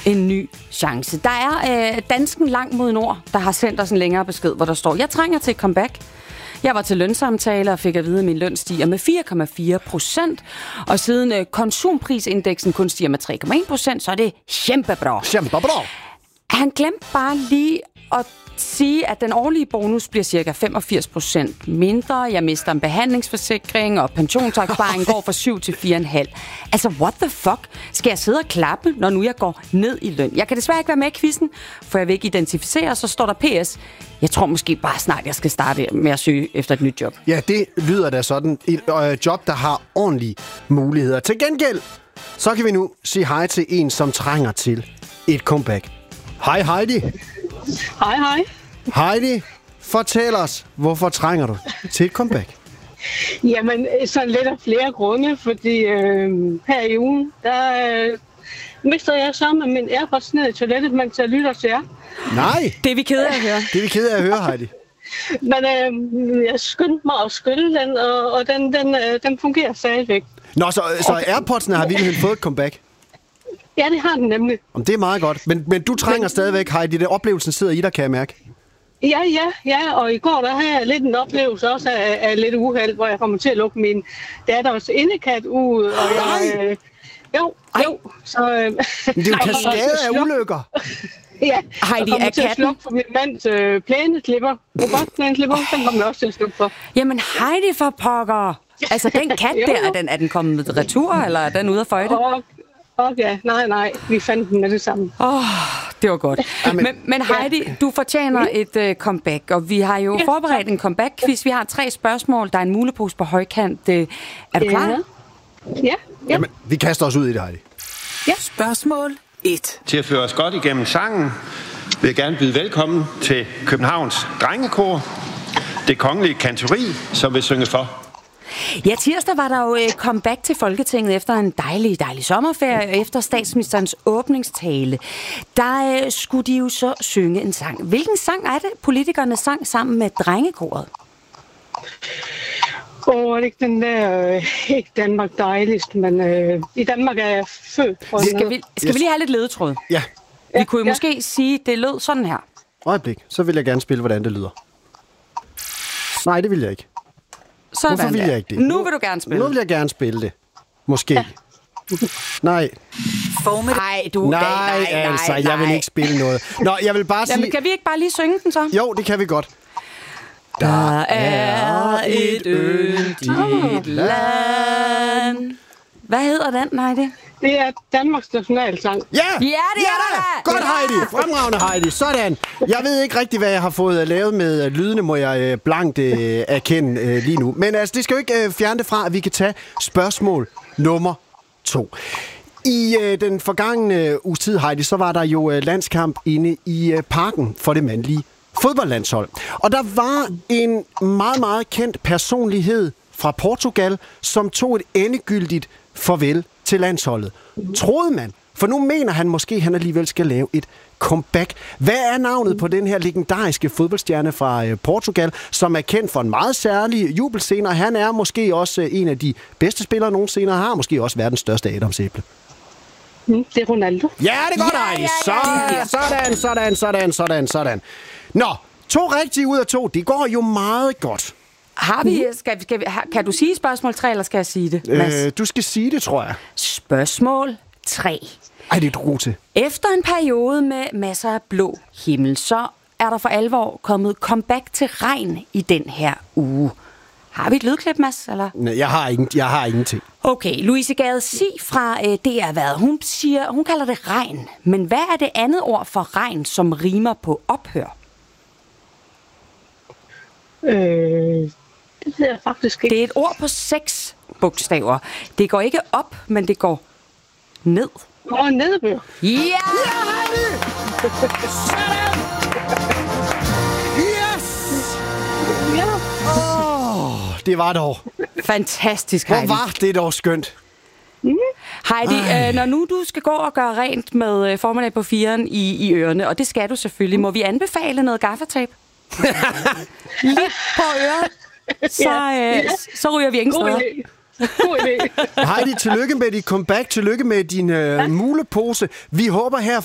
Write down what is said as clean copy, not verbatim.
en ny chance. Der er dansken langt mod nord, der har sendt os en længere besked, hvor der står: jeg trænger til et comeback. Jeg var til lønsamtaler og fik at vide, at min løn stiger med 4,4%. Og siden konsumprisindeksen kun stiger med 3,1%, så er det kæmpebra. Kæmpebra. Han glemte bare lige at sige, at den årlige bonus bliver cirka 85% mindre. Jeg mister en behandlingsforsikring, og pensionsopsparingen går fra 7 til 4,5. Altså, what the fuck? Skal jeg sidde og klappe, når nu jeg går ned i løn? Jeg kan desværre ikke være med i quizzen, for jeg vil ikke identificere, så står der PS. Jeg tror måske bare snart, jeg skal starte med at søge efter et nyt job. Ja, det lyder da sådan. Et job, der har ordentlige muligheder. Til gengæld, så kan vi nu sige hej til en, som trænger til et comeback. Hej Heidi. Hej, hej. Heidi, fortæl os, hvorfor trænger du til et comeback? Jamen, sådan lidt af flere grunde, fordi her i ugen, der mister jeg sammen med min AirPods ned i toilettet, mens jeg lytter til jer. Nej. Det er vi kede af at høre. Det er vi kede af at høre, Heidi. Men jeg skyndte mig at skylle den, og den fungerer stadigvæk. Nå, så AirPods'ene har virkelig fået et comeback? Ja, det har den nemlig. Det er meget godt. Men du trænger stadigvæk, Heidi. Det oplevelsen sidder i dig, kan jeg mærke. Ja, og i går der havde jeg lidt en oplevelse også af lidt uheld, hvor jeg kommer til at lukke min datters indekat ud, og jeg... Jo. Så, det er jo kaskade af ulykker. Ja, Heidi, jeg kommer til at slukke for min mands plæneklipper. Robotplæneklipper, den kommer jeg også til at slukke for. Jamen, Heidi for pokker! Altså, den kat der, er den kommet med retur, eller er den ude af føjte? Okay, nej, vi fandt den med det samme. Det var godt. Men Heidi, du fortjener et comeback, og vi har jo forberedt en comeback-quiz. Vi har 3 spørgsmål, der er en mulepose på højkant. Er du klar? Ja. Jamen, vi kaster os ud i det, Heidi. Ja. Spørgsmål 1. Til at føre os godt igennem sangen, vil jeg gerne byde velkommen til Københavns Drengekor, det kongelige kantori, som vil synge for. Ja, tirsdag var der jo comeback til Folketinget efter en dejlig sommerferie, og efter statsministerens åbningstale. Der skulle de jo så synge en sang. Hvilken sang er det, politikerne sang sammen med Drengekoret? Det er ikke den der, ikke Danmark dejligst, men i Danmark er jeg født. Skal vi lige have lidt ledetråd? Ja. Vi kunne jo måske sige, det lød sådan her. Øjeblik, så vil jeg gerne spille, hvordan det lyder. Nej, det vil jeg ikke. Sådan. Hvorfor vil jeg ikke det? Nu vil du gerne spille. Nu vil jeg gerne spille det. Måske. Ja. Nej. Nej, jeg vil ikke spille noget. Nå, jeg vil bare sige... Jamen, kan vi ikke bare lige synge den så? Jo, det kan vi godt. Der er et yndigt land. Hvad hedder den, Heidi? Det er Danmarks nationalsang. Ja, det er der! Godt, Heidi! Fremragende, Heidi. Sådan. Jeg ved ikke rigtig, hvad jeg har fået lavet med lydene, må jeg blankt erkende lige nu. Men altså, det skal jo ikke fjerne det fra, at vi kan tage spørgsmål nummer 2. I den forgangne uges tid, Heidi, så var der jo landskamp inde i parken for det mandlige fodboldlandshold. Og der var en meget, meget kendt personlighed fra Portugal, som tog et endegyldigt farvel til landsholdet. Troede man. For nu mener han måske, at han alligevel skal lave et comeback. Hvad er navnet på den her legendariske fodboldstjerne fra Portugal, som er kendt for en meget særlig jubelscene, og han er måske også en af de bedste spillere nogensinde, og har måske også verdens største adamsæble. Det er Ronaldo. Ja, det er godt, Heidi. Sådan. Nå, 2 rigtige ud af 2. Det går jo meget godt. Har vi, kan du sige spørgsmål 3, eller skal jeg sige det? Du skal sige det, tror jeg. Spørgsmål 3. Ej, det er du god til. Efter en periode med masser af blå himmel, så er der for alvor kommet comeback til regn i den her uge. Har vi et lydklip, Mads? Eller? Nej, jeg har ingenting. Okay, Louise Gade Sig fra DR Hvad. Hun kalder det regn. Men hvad er det andet ord for regn, som rimer på ophør? Det ved jeg faktisk ikke. Det er et ord på 6 bogstaver. Det går ikke op, men det går ned. Nedbør. Ja! Sådan! Yes! Ja. Det var dog. Fantastisk, Heidi. Hvor var det dog skønt. Heidi, når nu du skal gå og gøre rent med formiddag på 4'eren i ørerne, og det skal du selvfølgelig, må vi anbefale noget gaffatape? Lige på øret, så ryger vi ingen steder. God idé. Heidi, tillykke med dit comeback. Tillykke med din mulepose. Vi håber her